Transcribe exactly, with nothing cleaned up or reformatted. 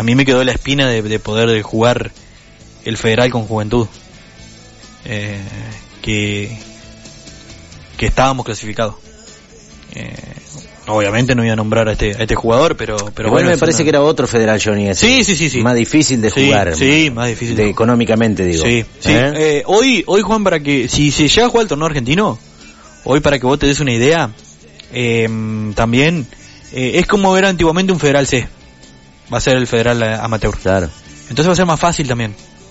a mí me quedó la espina de, de poder jugar el Federal con Juventud, eh, que que estábamos clasificados. Eh, obviamente no voy a nombrar a este a este jugador, pero pero Igual bueno, me parece una... que era otro Federal, Johnny, ese. Sí, sí, sí, sí. Más difícil de sí, jugar. Sí, más difícil de, de económicamente, digo. Sí, sí. ¿Eh? Eh, hoy, hoy Juan, para que si se llega a jugar el torneo argentino, hoy para que vos te des una idea, eh, también eh, es como era antiguamente un Federal C. Va a ser el Federal Amateur. Claro. Entonces va a ser más fácil también.